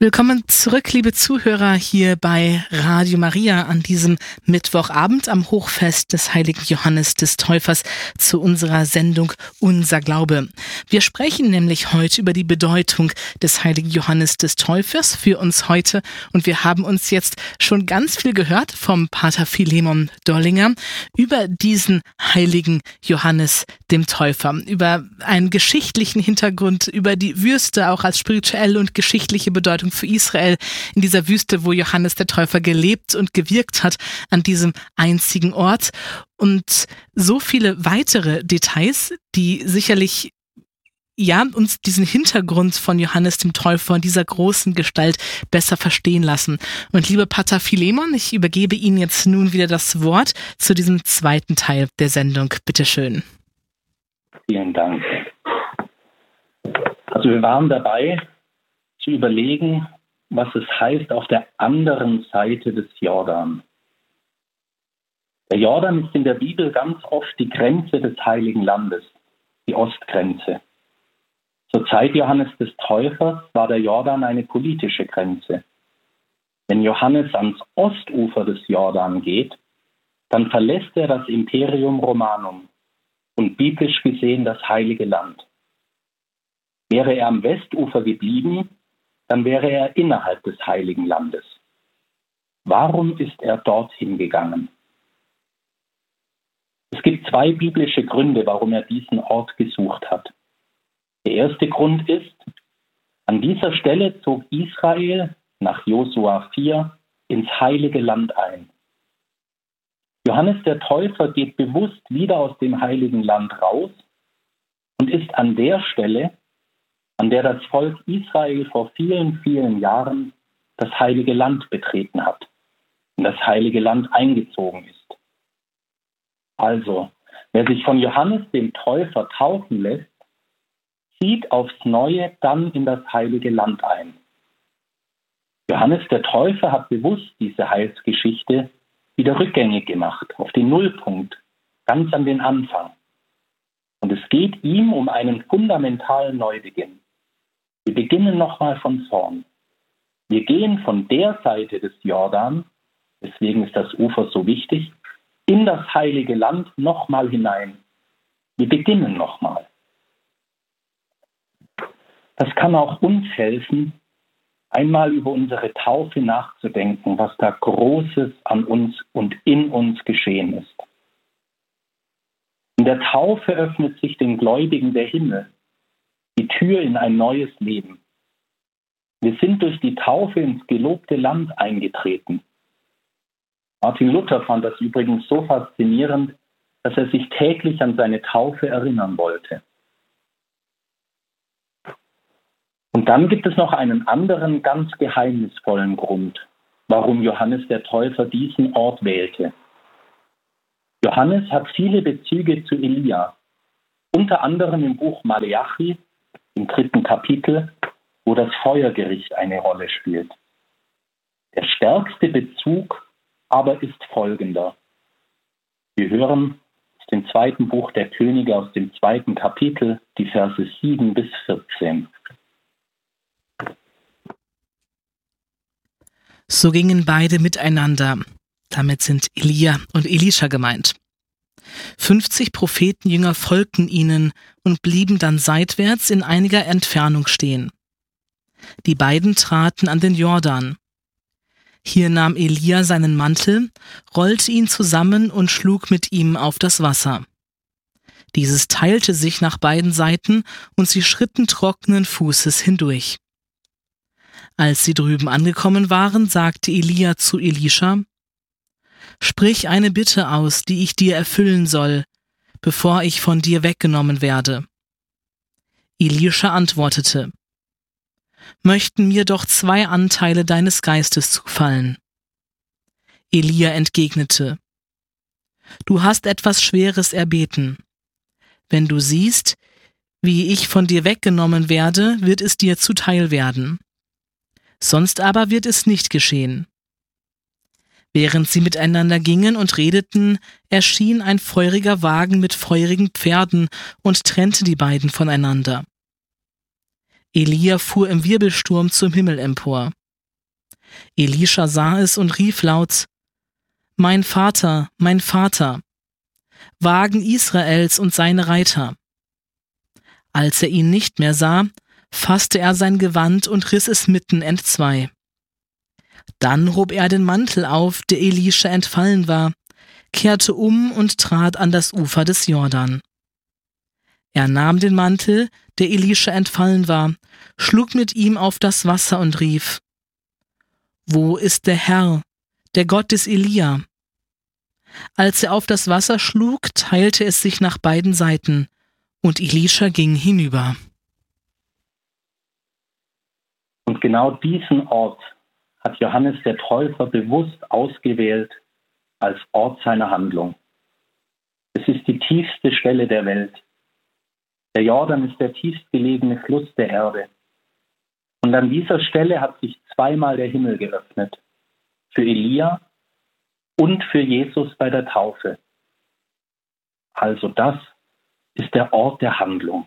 Willkommen zurück, liebe Zuhörer, hier bei Radio Maria an diesem Mittwochabend am Hochfest des heiligen Johannes des Täufers zu unserer Sendung Unser Glaube. Wir sprechen nämlich heute über die Bedeutung des heiligen Johannes des Täufers für uns heute und wir haben uns jetzt schon ganz viel gehört vom Pater Philemon Dollinger über diesen heiligen Johannes dem Täufer, über einen geschichtlichen Hintergrund, über die Wüste auch als spirituelle und geschichtliche Bedeutung für Israel in dieser Wüste, wo Johannes der Täufer gelebt und gewirkt hat, an diesem einzigen Ort. Und so viele weitere Details, die sicherlich uns diesen Hintergrund von Johannes dem Täufer und dieser großen Gestalt besser verstehen lassen. Und lieber Pater Philemon, ich übergebe Ihnen jetzt nun wieder das Wort zu diesem zweiten Teil der Sendung. Bitte schön. Vielen Dank. Also wir waren dabei, zu überlegen, was es heißt auf der anderen Seite des Jordan. Der Jordan ist in der Bibel ganz oft die Grenze des Heiligen Landes, die Ostgrenze. Zur Zeit Johannes des Täufers war der Jordan eine politische Grenze. Wenn Johannes ans Ostufer des Jordan geht, dann verlässt er das Imperium Romanum und biblisch gesehen das Heilige Land. Wäre er am Westufer geblieben, dann wäre er innerhalb des Heiligen Landes. Warum ist er dorthin gegangen? Es gibt zwei biblische Gründe, warum er diesen Ort gesucht hat. Der erste Grund ist, an dieser Stelle zog Israel nach Josua 4 ins Heilige Land ein. Johannes der Täufer geht bewusst wieder aus dem Heiligen Land raus und ist an der Stelle, an der das Volk Israel vor vielen, vielen Jahren das Heilige Land betreten hat, in das Heilige Land eingezogen ist. Also, wer sich von Johannes dem Täufer taufen lässt, zieht aufs Neue dann in das Heilige Land ein. Johannes der Täufer hat bewusst diese Heilsgeschichte wieder rückgängig gemacht, auf den Nullpunkt, ganz an den Anfang. Und es geht ihm um einen fundamentalen Neubeginn. Wir beginnen nochmal von vorn. Wir gehen von der Seite des Jordan, deswegen ist das Ufer so wichtig, in das Heilige Land nochmal hinein. Wir beginnen nochmal. Das kann auch uns helfen, einmal über unsere Taufe nachzudenken, was da Großes an uns und in uns geschehen ist. In der Taufe öffnet sich den Gläubigen der Himmel, die Tür in ein neues Leben. Wir sind durch die Taufe ins gelobte Land eingetreten. Martin Luther fand das übrigens so faszinierend, dass er sich täglich an seine Taufe erinnern wollte. Und dann gibt es noch einen anderen ganz geheimnisvollen Grund, warum Johannes der Täufer diesen Ort wählte. Johannes hat viele Bezüge zu Elia, unter anderem im Buch Maleachi, im 3. Kapitel, wo das Feuergericht eine Rolle spielt. Der stärkste Bezug aber ist folgender. Wir hören aus dem 2. Buch der Könige, aus dem 2. Kapitel, die Verse 7 bis 14. So gingen beide miteinander. Damit sind Elia und Elisha gemeint. 50 Prophetenjünger folgten ihnen und blieben dann seitwärts in einiger Entfernung stehen. Die beiden traten an den Jordan. Hier nahm Elia seinen Mantel, rollte ihn zusammen und schlug mit ihm auf das Wasser. Dieses teilte sich nach beiden Seiten und sie schritten trockenen Fußes hindurch. Als sie drüben angekommen waren, sagte Elia zu Elisha: Sprich eine Bitte aus, die ich dir erfüllen soll, bevor ich von dir weggenommen werde. Elisha antwortete: Möchten mir doch 2 Anteile deines Geistes zufallen. Elia entgegnete: Du hast etwas Schweres erbeten. Wenn du siehst, wie ich von dir weggenommen werde, wird es dir zuteil werden. Sonst aber wird es nicht geschehen. Während sie miteinander gingen und redeten, erschien ein feuriger Wagen mit feurigen Pferden und trennte die beiden voneinander. Elia fuhr im Wirbelsturm zum Himmel empor. Elisha sah es und rief laut: Mein Vater, Wagen Israels und seine Reiter. Als er ihn nicht mehr sah, fasste er sein Gewand und riss es mitten entzwei. Dann hob er den Mantel auf, der Elisha entfallen war, kehrte um und trat an das Ufer des Jordan. Er nahm den Mantel, der Elisha entfallen war, schlug mit ihm auf das Wasser und rief: Wo ist der Herr, der Gott des Elia? Als er auf das Wasser schlug, teilte es sich nach beiden Seiten, und Elisha ging hinüber. Und genau diesen Ort hat Johannes der Täufer bewusst ausgewählt als Ort seiner Handlung. Es ist die tiefste Stelle der Welt. Der Jordan ist der tiefstgelegene Fluss der Erde. Und an dieser Stelle hat sich zweimal der Himmel geöffnet. Für Elia und für Jesus bei der Taufe. Also das ist der Ort der Handlung.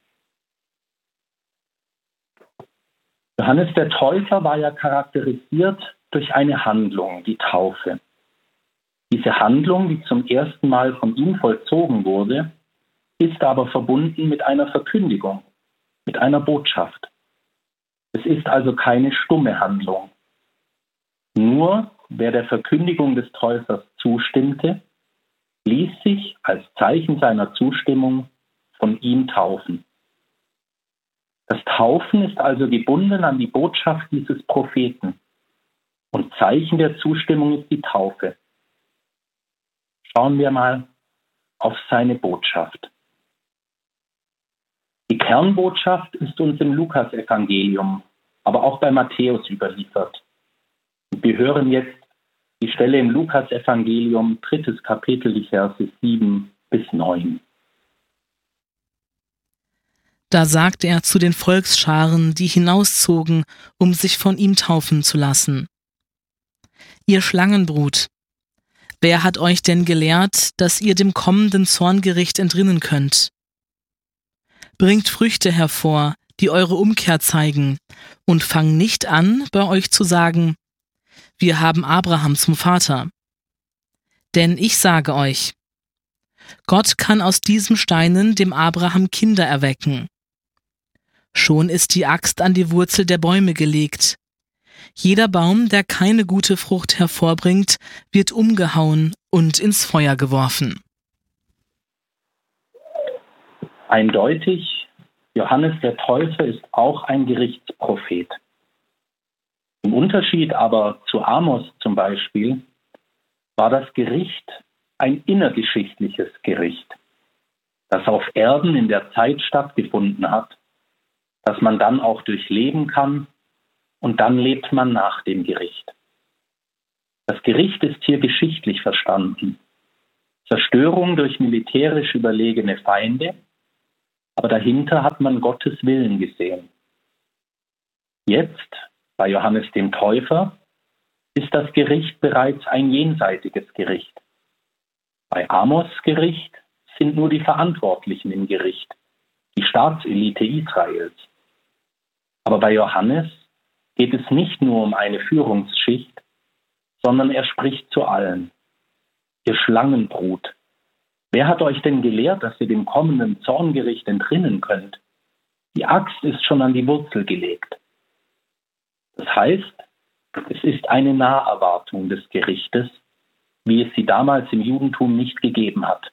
Johannes der Täufer war ja charakterisiert durch eine Handlung, die Taufe. Diese Handlung, die zum ersten Mal von ihm vollzogen wurde, ist aber verbunden mit einer Verkündigung, mit einer Botschaft. Es ist also keine stumme Handlung. Nur wer der Verkündigung des Täufers zustimmte, ließ sich als Zeichen seiner Zustimmung von ihm taufen. Das Taufen ist also gebunden an die Botschaft dieses Propheten. Und Zeichen der Zustimmung ist die Taufe. Schauen wir mal auf seine Botschaft. Die Kernbotschaft ist uns im Lukas-Evangelium, aber auch bei Matthäus überliefert. Und wir hören jetzt die Stelle im Lukas-Evangelium, 3. Kapitel, die Verse 7 bis 9. Da sagte er zu den Volksscharen, die hinauszogen, um sich von ihm taufen zu lassen: Ihr Schlangenbrut, wer hat euch denn gelehrt, dass ihr dem kommenden Zorngericht entrinnen könnt? Bringt Früchte hervor, die eure Umkehr zeigen, und fangt nicht an, bei euch zu sagen: Wir haben Abraham zum Vater. Denn ich sage euch, Gott kann aus diesen Steinen dem Abraham Kinder erwecken. Schon ist die Axt an die Wurzel der Bäume gelegt. Jeder Baum, der keine gute Frucht hervorbringt, wird umgehauen und ins Feuer geworfen. Eindeutig, Johannes der Täufer ist auch ein Gerichtsprophet. Im Unterschied aber zu Amos zum Beispiel war das Gericht ein innergeschichtliches Gericht, das auf Erden in der Zeit stattgefunden hat, das man dann auch durchleben kann, und dann lebt man nach dem Gericht. Das Gericht ist hier geschichtlich verstanden. Zerstörung durch militärisch überlegene Feinde, aber dahinter hat man Gottes Willen gesehen. Jetzt, bei Johannes dem Täufer, ist das Gericht bereits ein jenseitiges Gericht. Bei Amos Gericht sind nur die Verantwortlichen im Gericht, die Staatselite Israels. Aber bei Johannes geht es nicht nur um eine Führungsschicht, sondern er spricht zu allen. Ihr Schlangenbrut, wer hat euch denn gelehrt, dass ihr dem kommenden Zorngericht entrinnen könnt? Die Axt ist schon an die Wurzel gelegt. Das heißt, es ist eine Naherwartung des Gerichtes, wie es sie damals im Judentum nicht gegeben hat.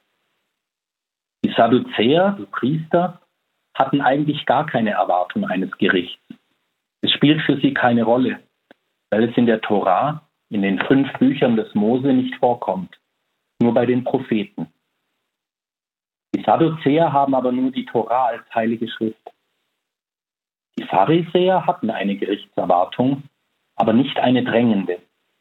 Die Sadduzäer, die Priester, hatten eigentlich gar keine Erwartung eines Gerichts. Es spielt für sie keine Rolle, weil es in der Tora, in den 5 Büchern des Mose nicht vorkommt, nur bei den Propheten. Die Sadduzäer haben aber nur die Tora als heilige Schrift. Die Pharisäer hatten eine Gerichtserwartung, aber nicht eine drängende.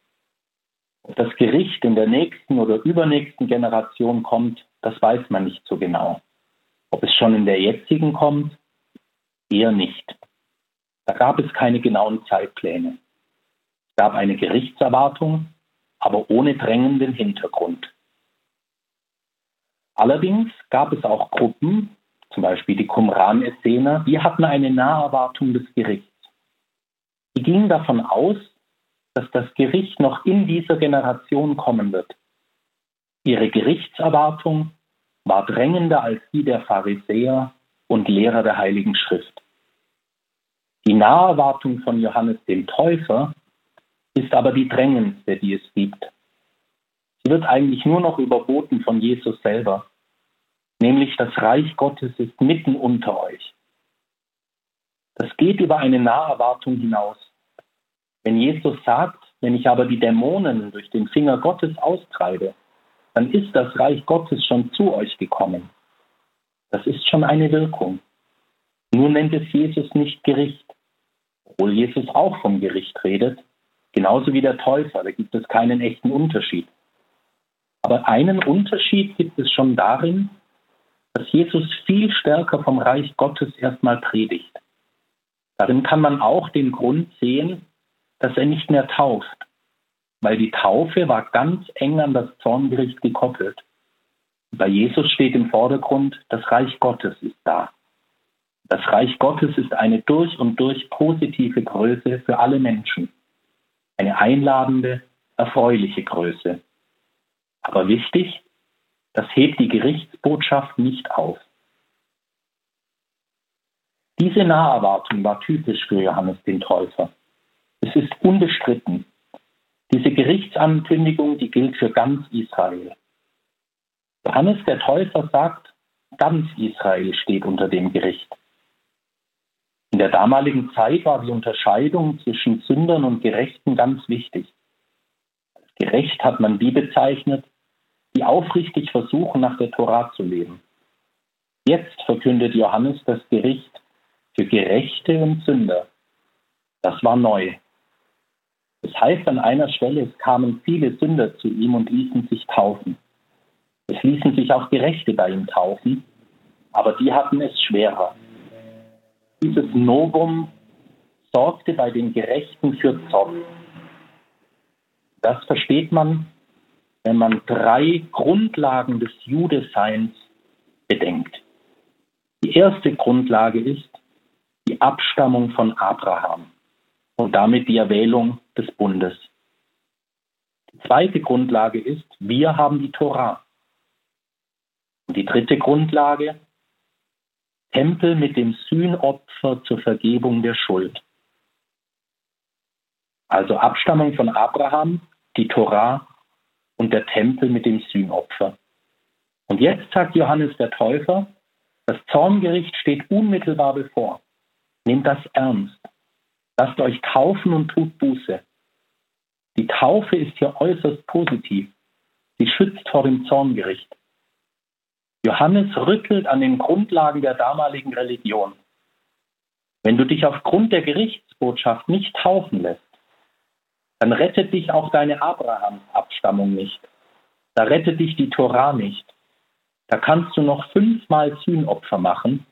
Ob das Gericht in der nächsten oder übernächsten Generation kommt, das weiß man nicht so genau. Ob es schon in der jetzigen kommt, eher nicht. Da gab es keine genauen Zeitpläne. Es gab eine Gerichtserwartung, aber ohne drängenden Hintergrund. Allerdings gab es auch Gruppen, zum Beispiel die Qumran-Essener, die hatten eine Naherwartung des Gerichts. Die gingen davon aus, dass das Gericht noch in dieser Generation kommen wird. Ihre Gerichtserwartung war drängender als die der Pharisäer und Lehrer der Heiligen Schrift. Die Naherwartung von Johannes dem Täufer ist aber die drängendste, die es gibt. Sie wird eigentlich nur noch überboten von Jesus selber, nämlich das Reich Gottes ist mitten unter euch. Das geht über eine Naherwartung hinaus. Wenn Jesus sagt, wenn ich aber die Dämonen durch den Finger Gottes austreibe, dann ist das Reich Gottes schon zu euch gekommen. Das ist schon eine Wirkung. Nur nennt es Jesus nicht Gericht, obwohl Jesus auch vom Gericht redet, genauso wie der Täufer, da gibt es keinen echten Unterschied. Aber einen Unterschied gibt es schon darin, dass Jesus viel stärker vom Reich Gottes erstmal predigt. Darin kann man auch den Grund sehen, dass er nicht mehr tauft, weil die Taufe war ganz eng an das Zorngericht gekoppelt. Bei Jesus steht im Vordergrund, das Reich Gottes ist da. Das Reich Gottes ist eine durch und durch positive Größe für alle Menschen. Eine einladende, erfreuliche Größe. Aber wichtig, das hebt die Gerichtsbotschaft nicht auf. Diese Naherwartung war typisch für Johannes den Täufer. Es ist unbestritten. Diese Gerichtsankündigung, die gilt für ganz Israel. Johannes der Täufer sagt, ganz Israel steht unter dem Gericht. In der damaligen Zeit war die Unterscheidung zwischen Sündern und Gerechten ganz wichtig. Als gerecht hat man die bezeichnet, die aufrichtig versuchen, nach der Tora zu leben. Jetzt verkündet Johannes das Gericht für Gerechte und Sünder. Das war neu. Das heißt an einer Stelle, es kamen viele Sünder zu ihm und ließen sich taufen. Es ließen sich auch Gerechte bei ihm taufen, aber die hatten es schwerer. Dieses Novum sorgte bei den Gerechten für Zorn. Das versteht man, wenn man 3 Grundlagen des Judeseins bedenkt. Die erste Grundlage ist die Abstammung von Abraham und damit die Erwählung des Bundes. Die zweite Grundlage ist, wir haben die Tora. Und die dritte Grundlage, Tempel mit dem Sühnopfer zur Vergebung der Schuld. Also Abstammung von Abraham, die Tora und der Tempel mit dem Sühnopfer. Und jetzt sagt Johannes der Täufer, das Zorngericht steht unmittelbar bevor. Nehmt das ernst. Lasst euch taufen und tut Buße. Die Taufe ist hier äußerst positiv. Sie schützt vor dem Zorngericht. Johannes rüttelt an den Grundlagen der damaligen Religion. Wenn du dich aufgrund der Gerichtsbotschaft nicht taufen lässt, dann rettet dich auch deine Abrahams-Abstammung nicht. Da rettet dich die Tora nicht. Da kannst du noch 5-mal Sühnopfer machen.